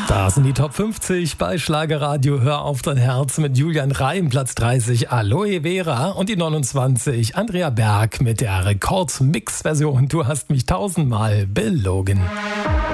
Da sind die Top 50 bei Schlagerradio. Hör auf dein Herz mit Julian Reim, Platz 30 Aloe Vera und die 29 Andrea Berg mit der Rekordmix-Version Du hast mich tausendmal belogen.